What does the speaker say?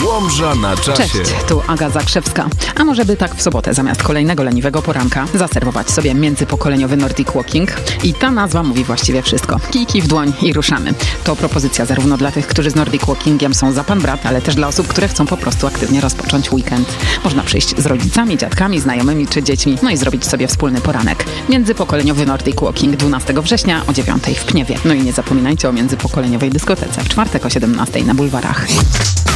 Łomża na czasie. Cześć, tu Aga Zakrzewska. A może by tak w sobotę zamiast kolejnego leniwego poranka zaserwować sobie międzypokoleniowy Nordic Walking? I ta nazwa mówi właściwie wszystko. Kijki w dłoń i ruszamy. To propozycja zarówno dla tych, którzy z Nordic Walkingiem są za pan brat, ale też dla osób, które chcą po prostu aktywnie rozpocząć weekend. Można przyjść z rodzicami, dziadkami, znajomymi czy dziećmi, no i zrobić sobie wspólny poranek. Międzypokoleniowy Nordic Walking 12 września o 9 w Pniewie. No i nie zapominajcie o międzypokoleniowej dyskotece w czwartek o 17 na bulwarach.